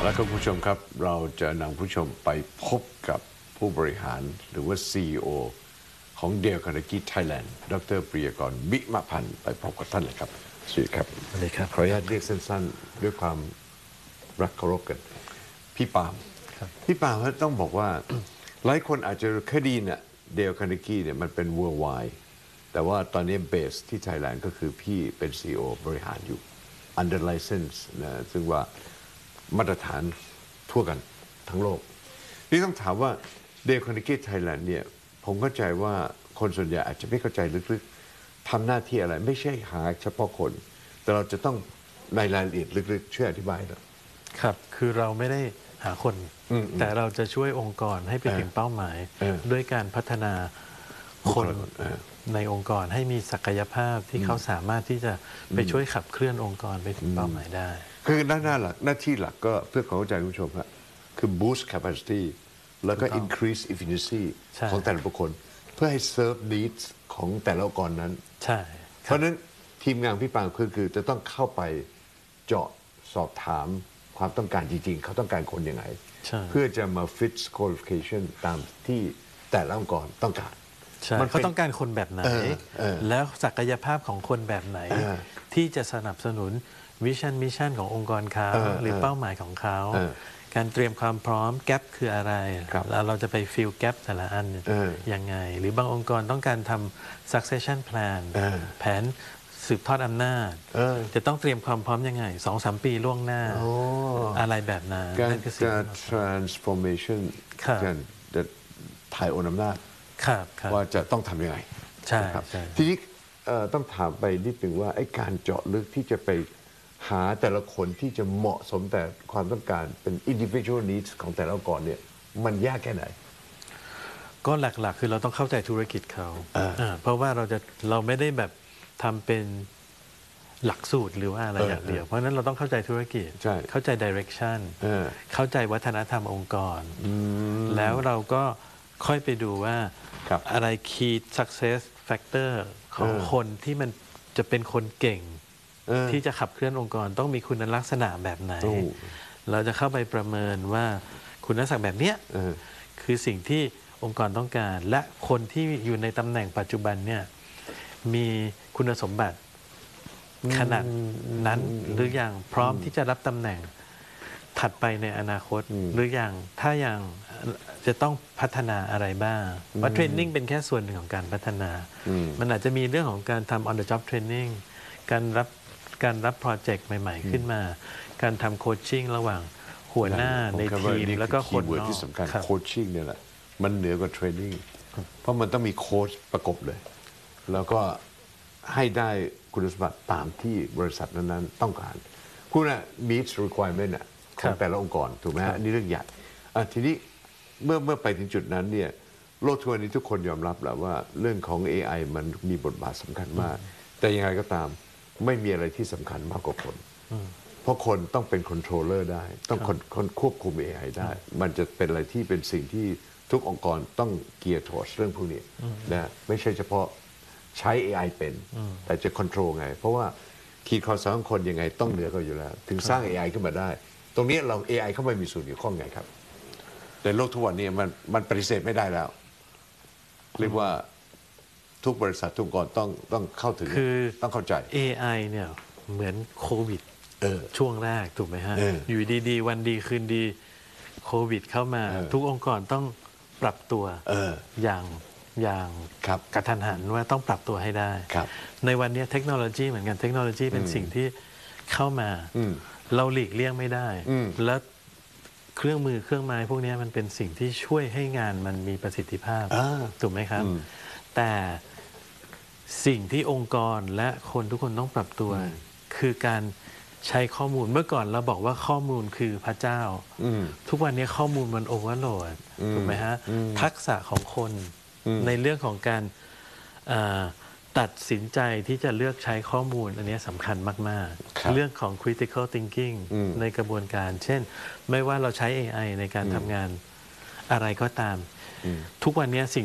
แล้วก็ผู้ชมครับเราจะนำผู้ชมไปพบกับผู้บริหารหรือว่า CEO ของ Dale Carnegie Thailand ดร.ปริยากร บิมพันธ์ไปพบกับท่านเลยครับสวัสดีครับสวัสดีครับขออนุญาตเรียกสั้นๆด้วยความรักเคารพกันพี่ปาล์มพี่ปาล์มต้องบอกว่าหลายคนอาจจะเคยได้ยินDale Carnegieเนี่ยมันเป็น worldwide แต่ว่าตอนนี้เบสที่ไทยแลนด์ก็คือพี่เป็น CEO บริหารอยู่ under license นะซึ่งว่ามาตรฐานทั่วกันทั้งโลกนี่ต้องถามว่า Dale Carnegie Thailand เนี่ยผมเข้าใจว่าคนส่วนใหญ่อาจจะไม่เข้าใจลึกๆทำหน้าที่อะไรไม่ใช่หาเฉพาะคนแต่เราจะต้องในรายละเอียดลึกๆช่วยอธิบายหน่อยครับคือเราไม่ได้หาคนแต่เราจะช่วยองค์กรให้ไปถึงเป้าหมายด้วยการพัฒนาคนในองค์กรให้มีศักยภาพที่เขาสามารถที่จะไปช่วยขับเคลื่อนองค์กรไปถึงเป้าหมายได้คือหน้าที่หลักก็เพื่อความเข้าใจคุณผู้ชมครับคือ boost capacity แล้วก็ increase efficiency ของแต่ละบุคคลเพื่อให้ serve needs ของแต่ละองค์กรนั้นใช่เพราะนั้นทีมงานพี่ปางคือจะต้องเข้าไปเจาะสอบถามความต้องการจริงๆเขาต้องการคนยังไงเพื่อจะมา fit qualification ตามที่แต่ละองค์กรต้องการเขาต้องการคนแบบไหนแล้วศักยภาพของคนแบบไหนที่จะสนับสนุนวิชั่นมิชชั่นขององค์กรเขาหรือเป้าหมายของเขาการเตรียมความพร้อมแกลบคืออะไรแล้วเราจะไปฟิลแกลบแต่ละอันยังไงหรือบางองค์กรต้องการทำ succession plan แผนสืบทอดอำนาจจะต้องเตรียมความพร้อมยังไง 2-3 ปีล่วงหน้าอะไรแบบนั้นการ transformation การถ่ายโอนอำนาจว่าจะต้องทำยังไงใช่ทีนี้ต้องถามไปนิดหนึ่งว่าไอ้การเจาะลึกที่จะไปหาแต่ละคนที่จะเหมาะสมแต่ความต้องการเป็น individual needs ของแต่ละองค์กรเนี่ยมันยากแค่ไหนก็หลักๆคือเราต้องเข้าใจธุรกิจเขาเพราะว่าเราไม่ได้แบบทำเป็นหลักสูตรหรือว่าอะไรอย่างเดียวเพราะฉะนั้นเราต้องเข้าใจธุรกิจเข้าใจ direction เข้าใจวัฒนธรรมองค์กรแล้วเราก็ค่อยไปดูว่าอะไร key success factor ของคนที่มันจะเป็นคนเก่งที่จะขับเคลื่อนองค์กรต้องมีคุณลักษณะแบบไหนเราจะเข้าไปประเมินว่าคุณลักษณะแบบเนี้ยคือสิ่งที่องค์กรต้องการและคนที่อยู่ในตำแหน่งปัจจุบันเนี่ยมีคุณสมบัติขนาดนั้นหรือยังพร้อมที่จะรับตำแหน่งถัดไปในอนาคตหรือยังถ้ายังจะต้องพัฒนาอะไรบ้างว่าเทรนนิ่งเป็นแค่ส่วนหนึ่งของการพัฒนามันอาจจะมีเรื่องของการทำ on the job training การรับโปรเจกต์ใหม่ๆขึ้นมาการทำโคชชิ่งระหว่างหัวหน้าในทีมแล้วก็คนนอกที่สำคัญโคชชิ่งเนี่ยแหละมันเหนือกว่าเทรนนิ่งเพราะมันต้องมีโค้ชประกบเลยแล้วก็ให้ได้คุณสมบัติตามที่บริษัทนั้นๆต้องการคุณmeets requirement ของแต่ละองค์กรถูกไหมฮะนี่เรื่องใหญ่ทีนี้เมื่อไปถึงจุดนั้นเนี่ยโลกทุกวันนี้ทุกคนยอมรับแล้วว่าเรื่องของ AI มันมีบทบาทสำคัญมากแต่ยังไงก็ตามไม่มีอะไรที่สำคัญมากกว่าคนเพราะคนต้องเป็นคอนโทรลเลอร์ได้ต้องคนควบคุม AI ได้มันจะเป็นอะไรที่เป็นสิ่งที่ทุกองค์กรต้องเกียร์ทอร์ชเรื่องพวกนี้นะไม่ใช่เฉพาะใช้ AI เป็นแต่จะคอนโทรลไงเพราะว่าขีดความสามารถของคนยังไงต้องเหนือกว่าอยู่แล้วถึงสร้าง AI ขึ้นมาได้ตรงนี้เรา AI เข้ามามีส่วนเกี่ยวข้องไงครับในโลกทุกวันนี้มันปฏิเสธไม่ได้แล้วเรียกว่าทุกบริษัททุกองค์กรต้องเข้าถึงต้องเข้าใจ AI เนี่ยเหมือนโควิดช่วงแรกถูกไหมฮะอยู่ดีๆวันดีคืนดีโควิดเข้ามาทุกองค์กรต้องปรับตัวอย่างกระทันหันว่าต้องปรับตัวให้ได้ในวันนี้เทคโนโลยีเหมือนกันเทคโนโลยีเป็นสิ่งที่เข้ามาเราหลีกเลี่ยงไม่ได้และเครื่องมือเครื่องไม้พวกนี้มันเป็นสิ่งที่ช่วยให้งานมันมีประสิทธิภาพถูกไหมครับแต่สิ่งที่องค์กรและคนทุกคนต้องปรับตัวคือการใช้ข้อมูลเมื่อก่อนเราบอกว่าข้อมูลคือพระเจ้าทุกวันนี้ข้อมูลมันโอเวอร์โหลดถูกไหมฮะทักษะของคนในเรื่องของการตัดสินใจที่จะเลือกใช้ข้อมูลอันนี้สำคัญมากๆเรื่องของ critical thinking ในกระบวนการเช่นไม่ว่าเราใช้ AI ในการทำงานอะไรก็ตามทุกวันนี้สิ่ง